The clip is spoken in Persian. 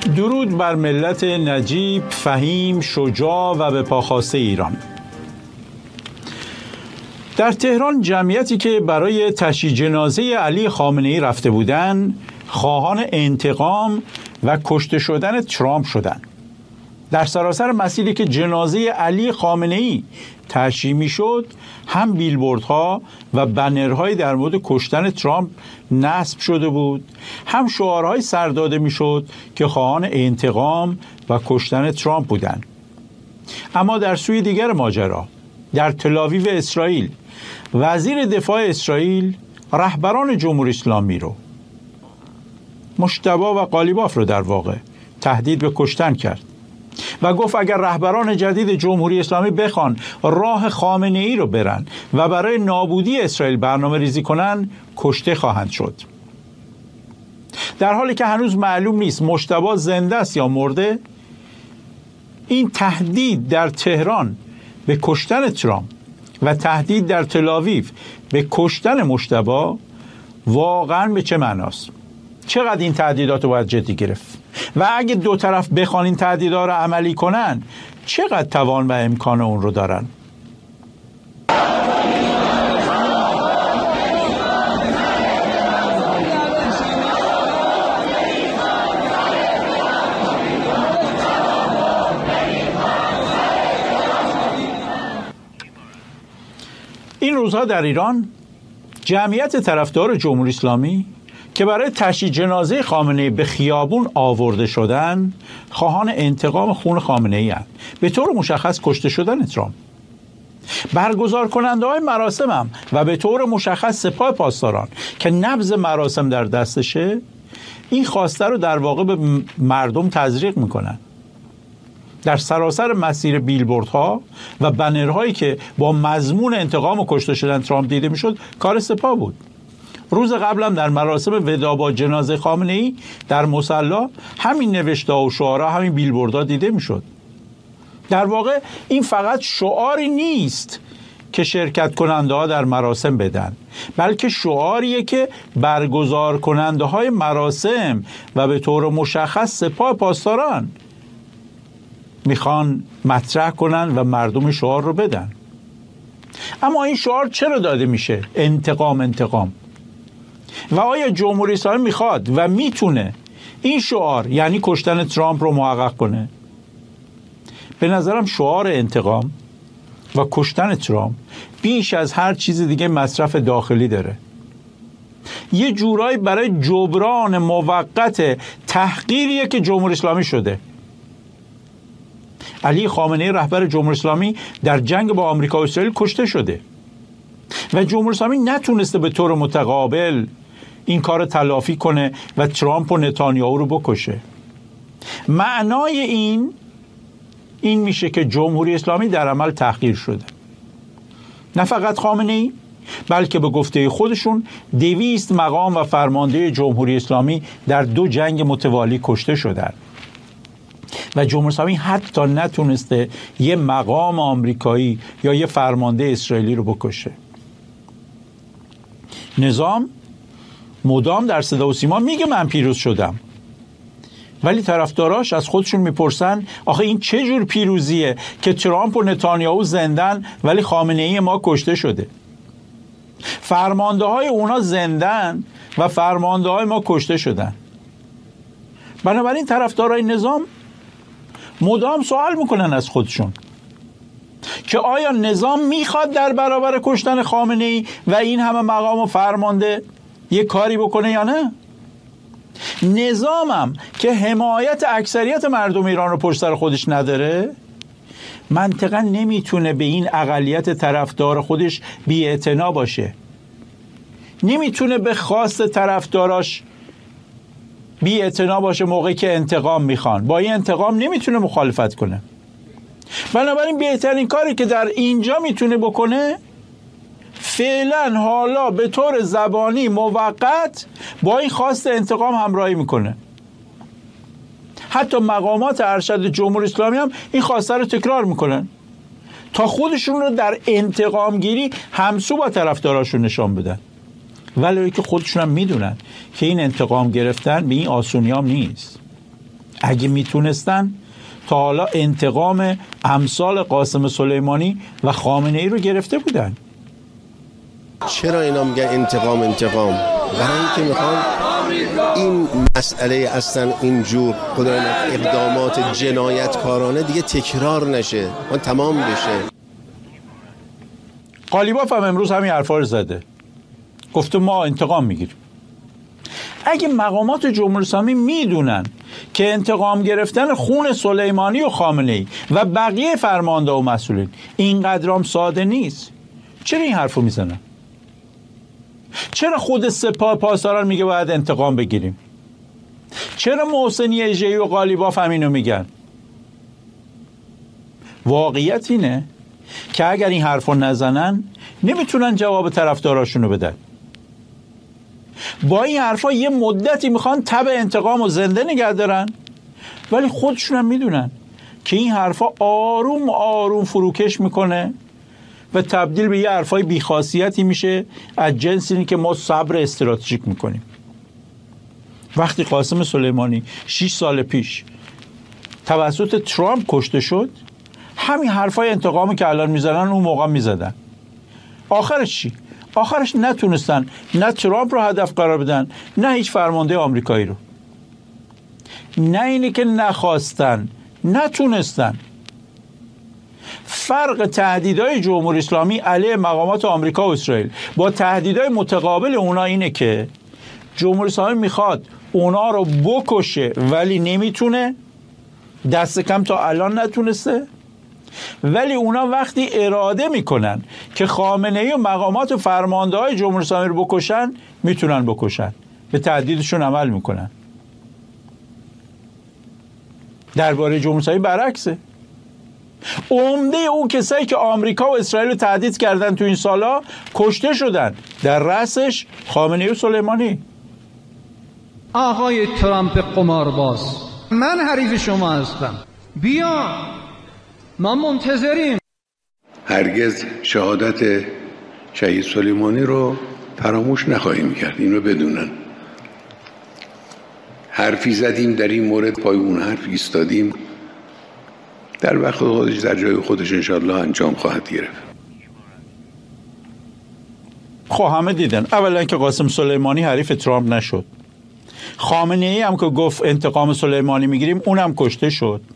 درود بر ملت نجیب، فهیم، شجاع و به پاخاسته ایران. در تهران جمعیتی که برای تشییع جنازه علی خامنه‌ای رفته بودند خواهان انتقام و کشته شدن ترامپ شدند. در سراسر مسیری که جنازه علی خامنه‌ای تشییع میشد، هم بیلبوردها و بنرهایی در مورد کشتن ترامپ نصب شده بود، هم شعارهای سر داده میشد که خواهان انتقام و کشتن ترامپ بودند. اما در سوی دیگر ماجرا، در تل‌آویو اسرائیل، وزیر دفاع اسرائیل رهبران جمهوری اسلامی رو، مجتبی و قالیباف رو در واقع تهدید به کشتن کرد و گفت اگر رهبران جدید جمهوری اسلامی بخوان راه خامنه‌ای رو برن و برای نابودی اسرائیل برنامه ریزی کنن، کشته خواهند شد. در حالی که هنوز معلوم نیست مجتبی زنده است یا مرده، این تهدید در تهران به کشتن ترامپ و تهدید در تل‌آویو به کشتن مجتبی واقعا به چه معناست؟ چقدر این تهدیدات رو باید جدی گرفت؟ و اگه دو طرف بخوان این تهدیدات رو عملی کنن، چقدر توان و امکان اون رو دارن؟ این روزها در ایران جمعیت طرفدار جمهوری اسلامی که برای تشییع جنازه خامنه‌ای به خیابون آورده شدن، خواهان انتقام خون خامنه‌ای هستند. به طور مشخص کشته شدن ترامپ. برگزار کننده های مراسم هم و به طور مشخص سپاه پاسداران که نبض مراسم در دستشه، این خواسته رو در واقع به مردم تزریق میکنن. در سراسر مسیر بیلبوردها و بنرهایی که با مضمون انتقام و کشته شدن ترامپ دیده میشد، کار سپاه بود. روز قبلم در مراسم وداع با جنازه خامنه‌ای در مصلی همین نوشته و شعارها، همین بیلبوردها دیده میشد. در واقع این فقط شعاری نیست که شرکت کننده ها در مراسم بدن، بلکه شعاریه که برگزار کننده های مراسم و به طور مشخص سپاه پاسداران میخوان مطرح کنن و مردم شعار رو بدن. اما این شعار چرا داده میشه؟ انتقام انتقام. و آیا جمهوری اسلامی میخواد و میتونه این شعار، یعنی کشتن ترامپ رو محقق کنه؟ به نظرم شعار انتقام و کشتن ترامپ بیش از هر چیز دیگه مصرف داخلی داره. یه جورایی برای جبران موقت تحقیریه که جمهوری اسلامی شده. علی خامنه‌ای رهبر جمهوری اسلامی در جنگ با آمریکا و اسرائیل کشته شده و جمهوری اسلامی نتونسته به طور متقابل این کار تلافی کنه و ترامپ و نتانیاهو رو بکشه. معنای این میشه که جمهوری اسلامی در عمل تحقیر شده. نه فقط خامنه‌ای، بلکه به گفته خودشون 200 مقام و فرمانده جمهوری اسلامی در 2 جنگ متوالی کشته شدند و جمهوری اسلامی حتی نتونسته یه مقام آمریکایی یا یه فرمانده اسرائیلی رو بکشه. نظام مدام در صدا و سیما میگه من پیروز شدم، ولی طرفداراش از خودشون میپرسن آخه این چه جور پیروزیه که ترامپ و نتانیاهو زندن ولی خامنه‌ای ما کشته شده؟ فرمانده های اونا زندن و فرمانده های ما کشته شدن. بنابراین طرفدارای نظام مدام سوال میکنن از خودشون که آیا نظام میخواد در برابر کشتن خامنه‌ای و این همه مقام و فرمانده یه کاری بکنه یا نه؟ نظامم که حمایت اکثریت مردم ایران رو پشت سر خودش نداره، منطقاً نمیتونه به این اقلیت طرفدار خودش بی‌اعتنا باشه. نمیتونه به خواست طرفداراش بی‌اعتنا باشه موقعی که انتقام میخوان. با این انتقام نمیتونه مخالفت کنه. بنابراین بهترین کاری که در اینجا میتونه بکنه، فعلا حالا به طور زبانی موقت با این خواست انتقام همراهی میکنه. حتی مقامات ارشد جمهوری اسلامی هم این خواسته رو تکرار میکنن تا خودشون رو در انتقام گیری همسو با طرفداراشون نشان بدن، ولی که خودشون هم میدونن که این انتقام گرفتن به این آسونی هم نیست. اگه میتونستن تا حالا انتقام امثال قاسم سلیمانی و خامنه ای رو گرفته بودن. چرا اینا میگن انتقام؟ برای اینکه میخوان این مسئله اصلا اینجور اقدامات جنایتکارانه دیگه تکرار نشه، اون تمام بشه. قالیباف هم امروز همین حرفا رو زده، گفته ما انتقام میگیریم. اگه مقامات جمهوری اسلامی میدونن که انتقام گرفتن خون سلیمانی و خامنه ای و بقیه فرمانده و مسئولین اینقدرام ساده نیست، چرا این حرفو میزنن؟ چرا خود سپاه پاسداران میگه باید انتقام بگیریم؟ چرا محسنی اژه‌ای و قالیباف هم اینو میگن؟ واقعیت اینه که اگر این حرفو نزنن نمیتونن جواب طرفداراشونو بدن. با این حرفا یه مدتی میخوان تب انتقام و زنده نگه دارن، ولی خودشون هم میدونن که این حرفا آروم آروم فروکش میکنه و تبدیل به یه حرفای بیخاصیتی میشه از جنس اینی که ما صبر استراتژیک میکنیم. وقتی قاسم سلیمانی 6 سال پیش توسط ترامپ کشته شد، همین حرفای انتقامی که الان میزنن اون موقع میزدن. آخرش چی؟ آخرش نتونستن نه ترامپ رو هدف قرار بدن نه هیچ فرمانده آمریکایی رو. نه اینی که نخواستن، نتونستن. فرق تهدیدهای جمهوری اسلامی علیه مقامات آمریکا و اسرائیل با تهدیدهای متقابل اونا اینه که جمهوری اسلامی میخواد اونا رو بکشه ولی نمیتونه، دست کم تا الان نتونسته، ولی اونا وقتی اراده میکنن که خامنه ای و مقامات و فرمانده های جمهوری اسلامی رو بکشن میتونن بکشن، به تهدیدشون عمل میکنن. درباره جمهوری اسلامی برعکسه. عمده اون کسایی که آمریکا و اسرائیل رو تهدید کردن تو این سالا کشته شدن، در رأسش خامنه ای و سلیمانی. آقای ترامپ قمارباز، من حریف شما هستم، بیا ما منتظریم. هرگز شهادت شهید سلیمانی رو فراموش نخواهیم کرد، اینو بدونن. حرفی زدیم در این مورد، پای اون حرف ایستادیم، در وقت خودش در جای خودش انشاءالله انجام خواهد گرفت. خب همه دیدن اولا که قاسم سلیمانی حریف ترامپ نشد، خامنه ای هم که گفت انتقام سلیمانی میگیریم اونم کشته شد.